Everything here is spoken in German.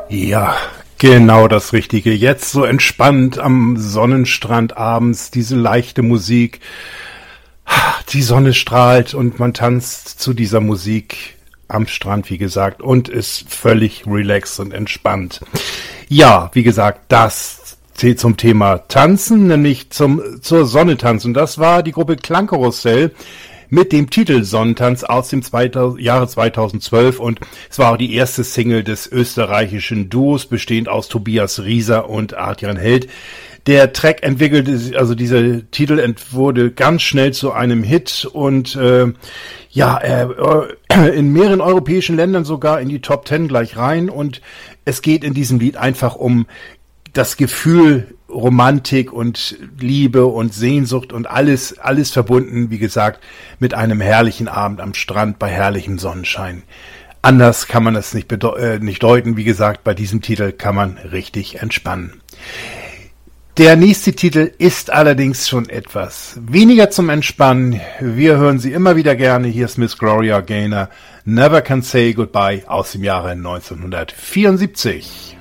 Ja, genau das Richtige. Jetzt so entspannt am Sonnenstrand abends, diese leichte Musik. Die Sonne strahlt und man tanzt zu dieser Musik am Strand, wie gesagt, und ist völlig relaxed und entspannt. Ja, wie gesagt, das zählt zum Thema Tanzen, nämlich zur Sonne tanzen. Das war die Gruppe Klangkarussell mit dem Titel Sonnentanz aus dem Jahre 2012 und es war auch die erste Single des österreichischen Duos, bestehend aus Tobias Rieser und Adrian Held. Der Track also dieser Titel wurde ganz schnell zu einem Hit und in mehreren europäischen Ländern sogar in die Top 10 gleich rein und es geht in diesem Lied einfach um das Gefühl Romantik und Liebe und Sehnsucht und alles verbunden, wie gesagt, mit einem herrlichen Abend am Strand bei herrlichem Sonnenschein. Anders kann man es nicht deuten. Wie gesagt, bei diesem Titel kann man richtig entspannen. Der nächste Titel ist allerdings schon etwas weniger zum Entspannen. Wir hören sie immer wieder gerne. Hier ist Miss Gloria Gaynor, Never Can Say Goodbye aus dem Jahre 1974.